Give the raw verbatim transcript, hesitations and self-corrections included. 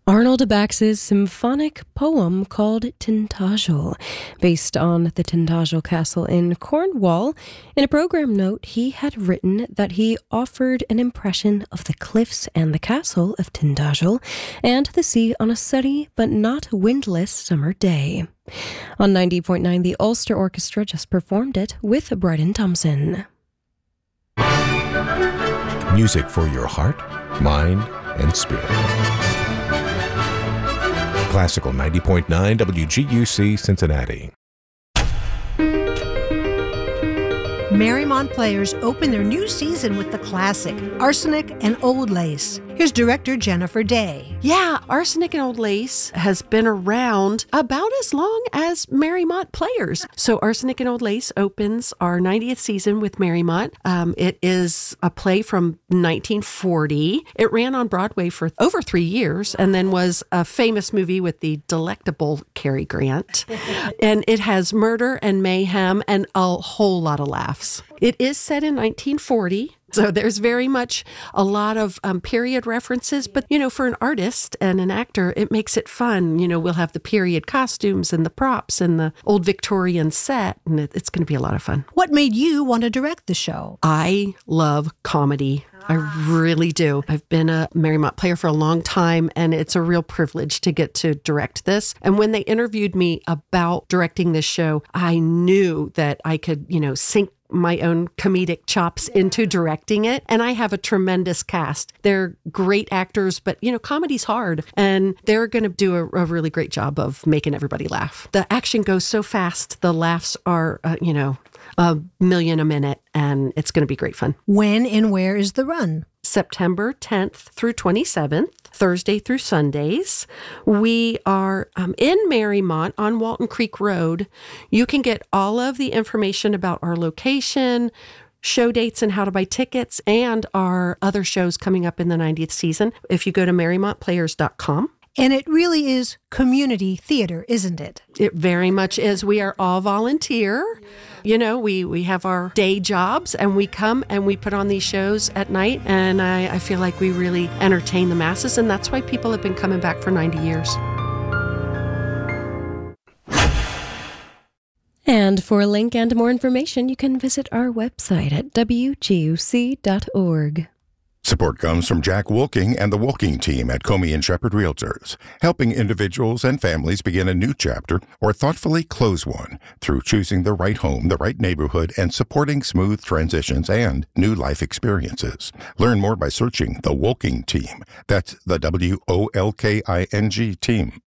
Arnold Bax's symphonic poem called Tintagel, based on the Tintagel Castle in Cornwall. In a program note, he had written that he offered an impression of the cliffs and the castle of Tintagel and the sea on a sunny but not windless summer day. On ninety point nine, the Ulster Orchestra just performed it with Bryden Thompson. Music for your heart, mind, and spirit. Classical ninety point nine W G U C Cincinnati. Marymount Players open their new season with the classic Arsenic and Old Lace. Here's director Jennifer Day. Yeah, Arsenic and Old Lace has been around about as long as Marymount Players. So Arsenic and Old Lace opens our ninetieth season with Marymount. Um, it is a play from nineteen forty. It ran on Broadway for over three years and then was a famous movie with the delectable Cary Grant. And it has murder and mayhem and a whole lot of laughs. It is set in nineteen forty. So there's very much a lot of um, period references, but, you know, for an artist and an actor, it makes it fun. You know, we'll have the period costumes and the props and the old Victorian set, and it, it's going to be a lot of fun. What made you want to direct the show? I love comedy. I really do. I've been a Marymount player for a long time, and it's a real privilege to get to direct this. And when they interviewed me about directing this show, I knew that I could, you know, sink my own comedic chops into directing it. And I have a tremendous cast. They're great actors, but, you know, comedy's hard. And they're going to do a, a really great job of making everybody laugh. The action goes so fast. The laughs are, uh, you know, a million a minute, and it's going to be great fun. When and where is the run? September tenth through twenty-seventh, Thursday through Sundays. We are um, in Marymount on Walton Creek Road. You can get all of the information about our location, show dates and how to buy tickets, and our other shows coming up in the ninetieth season if you go to marymount players dot com. And it really is community theater, isn't it? It very much is. We are all volunteer. Yeah. You know, we, we have our day jobs, and we come and we put on these shows at night, and I, I feel like we really entertain the masses, and that's why people have been coming back for ninety years. And for a link and more information, you can visit our website at w g u c dot org. Support comes from Jack Wolking and the Wolking team at Comey and Shepherd Realtors, helping individuals and families begin a new chapter or thoughtfully close one through choosing the right home, the right neighborhood, and supporting smooth transitions and new life experiences. Learn more by searching the Wolking team. That's the W O L K I N G team.